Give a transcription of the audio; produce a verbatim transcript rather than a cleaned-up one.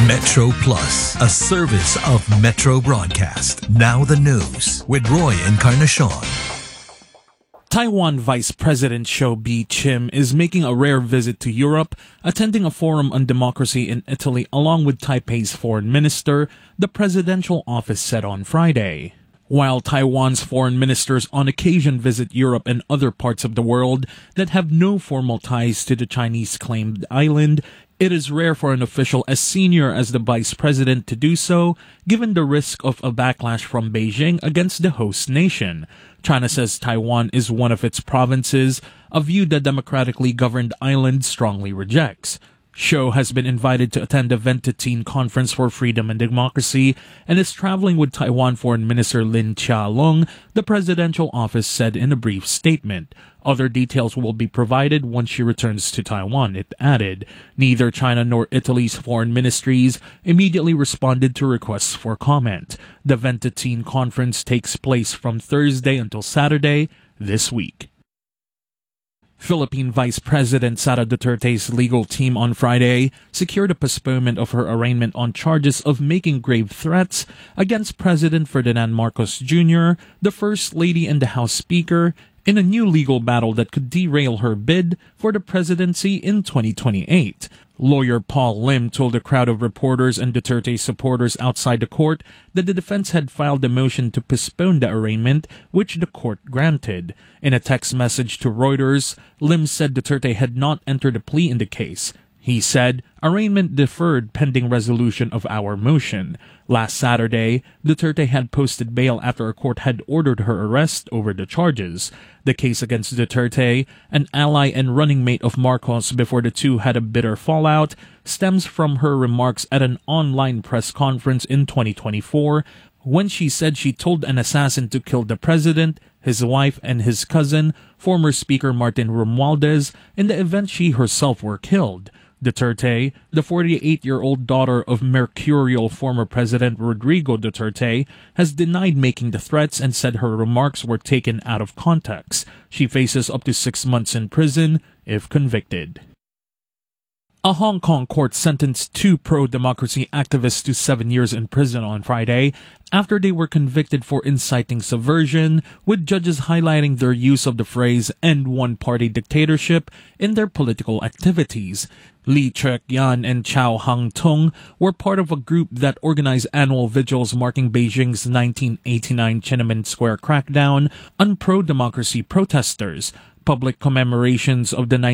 Metro Plus, a service of Metro Broadcast. Now the news with Roy Encarnacion. Taiwan Vice President Shou Bi-chim is making a rare visit to Europe, attending a forum on democracy in Italy along with Taipei's foreign minister, the presidential office said on Friday. While Taiwan's foreign ministers on occasion visit Europe and other parts of the world that have no formal ties to the Chinese-claimed island, it is rare for an official as senior as the vice president to do so, given the risk of a backlash from Beijing against the host nation. China says Taiwan is one of its provinces, a view the democratically governed island strongly rejects. Shou has been invited to attend the Ventotene Conference for Freedom and Democracy and is traveling with Taiwan Foreign Minister Lin Chia-lung, the presidential office said in a brief statement. Other details will be provided once she returns to Taiwan, it added. Neither China nor Italy's foreign ministries immediately responded to requests for comment. The Ventotene Conference takes place from Thursday until Saturday this week. Philippine Vice President Sara Duterte's legal team on Friday secured a postponement of her arraignment on charges of making grave threats against President Ferdinand Marcos Junior, the First Lady and the House Speaker, in a new legal battle that could derail her bid for the presidency in twenty twenty-eight. Lawyer Paul Lim told a crowd of reporters and Duterte supporters outside the court that the defense had filed a motion to postpone the arraignment, which the court granted. In a text message to Reuters, Lim said Duterte had not entered a plea in the case. He said, arraignment deferred pending resolution of our motion. Last Saturday, Duterte had posted bail after a court had ordered her arrest over the charges. The case against Duterte, an ally and running mate of Marcos before the two had a bitter fallout, stems from her remarks at an online press conference in twenty twenty-four when she said she told an assassin to kill the president, his wife, and his cousin, former Speaker Martin Romualdez, in the event she herself were killed. Duterte, the forty-eight-year-old daughter of mercurial former President Rodrigo Duterte, has denied making the threats and said her remarks were taken out of context. She faces up to six months in prison if convicted. A Hong Kong court sentenced two pro-democracy activists to seven years in prison on Friday after they were convicted for inciting subversion, with judges highlighting their use of the phrase "end one-party dictatorship" in their political activities. Lee Chek-yan and Chow Hang-tung were part of a group that organized annual vigils marking Beijing's nineteen eighty-nine Tiananmen Square crackdown on pro-democracy protesters. Public commemorations of the